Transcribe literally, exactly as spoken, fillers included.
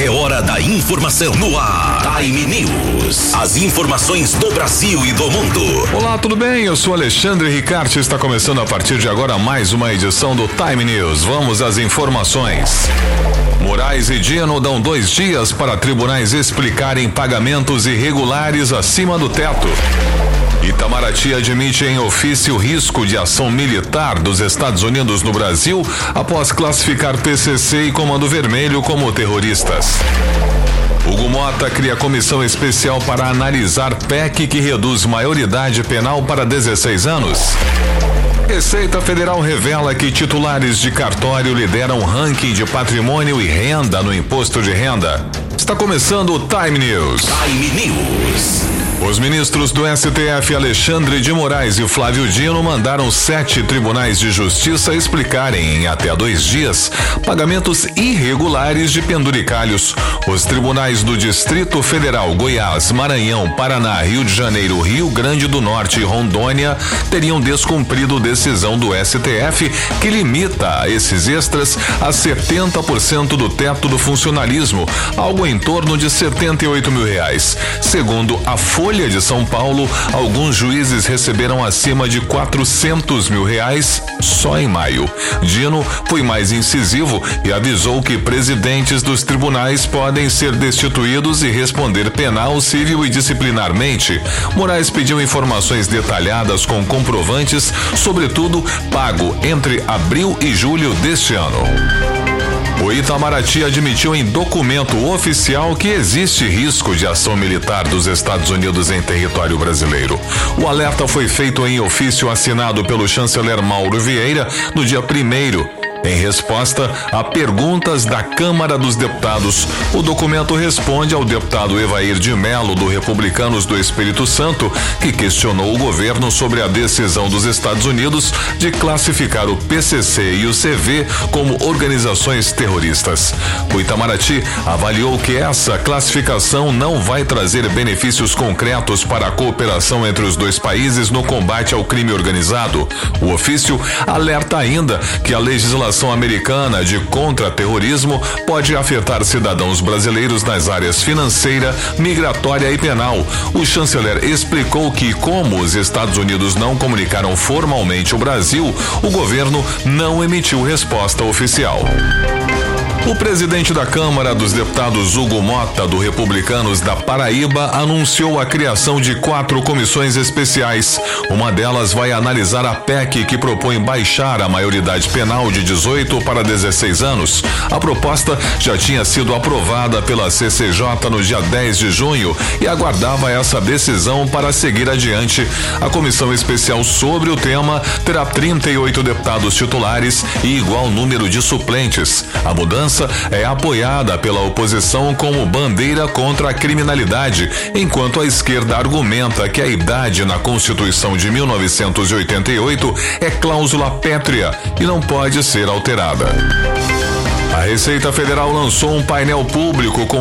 É hora da informação no ar. Time News. As informações do Brasil e do mundo. Olá, tudo bem? Eu sou Alexandre Ricarte. Está começando a partir de agora mais uma edição do Time News. Vamos às informações. Moraes e Dino dão dois dias para tribunais explicarem pagamentos irregulares acima do teto. Itamaraty admite em ofício risco de ação militar dos Estados Unidos no Brasil após classificar P C C e Comando Vermelho como terroristas. Hugo Mota cria comissão especial para analisar P E C que reduz maioridade penal para dezesseis anos. Receita Federal revela que titulares de cartório lideram ranking de patrimônio e renda no imposto de renda. Está começando o Time News. Time News. Os ministros do S T F, Alexandre de Moraes e Flávio Dino, mandaram sete tribunais de justiça explicarem em até dois dias pagamentos irregulares de penduricalhos. Os tribunais do Distrito Federal, Goiás, Maranhão, Paraná, Rio de Janeiro, Rio Grande do Norte e Rondônia teriam descumprido decisão do S T F que limita esses extras a setenta por cento do teto do funcionalismo, algo em torno de setenta e oito mil reais. Segundo a Folha de São Paulo, alguns juízes receberam acima de quatrocentos mil reais só em maio. Dino foi mais incisivo e avisou que presidentes dos tribunais podem ser destituídos e responder penal, civil e disciplinarmente. Moraes pediu informações detalhadas com comprovantes, sobretudo pago entre abril e julho deste ano. O Itamaraty admitiu em documento oficial que existe risco de ação militar dos Estados Unidos em território brasileiro. O alerta foi feito em ofício assinado pelo chanceler Mauro Vieira no dia primeiro. Em resposta a perguntas da Câmara dos Deputados, o documento responde ao deputado Evair de Mello, do Republicanos do Espírito Santo, que questionou o governo sobre a decisão dos Estados Unidos de classificar o P C C e o C V como organizações terroristas. O Itamaraty avaliou que essa classificação não vai trazer benefícios concretos para a cooperação entre os dois países no combate ao crime organizado. O ofício alerta ainda que a legislação americana de contra-terrorismo pode afetar cidadãos brasileiros nas áreas financeira, migratória e penal. O chanceler explicou que, como os Estados Unidos não comunicaram formalmente o Brasil, o governo não emitiu resposta oficial. O presidente da Câmara dos Deputados, Hugo Mota, do Republicanos da Paraíba, anunciou a criação de quatro comissões especiais. Uma delas vai analisar a P E C que propõe baixar a maioridade penal de dezoito para dezesseis anos. A proposta já tinha sido aprovada pela C C J no dia dez de junho e aguardava essa decisão para seguir adiante. A comissão especial sobre o tema terá trinta e oito deputados titulares e igual número de suplentes. A mudança é apoiada pela oposição como bandeira contra a criminalidade, enquanto a esquerda argumenta que a idade na Constituição de mil novecentos e oitenta e oito é cláusula pétrea e não pode ser alterada. A Receita Federal lançou um painel público com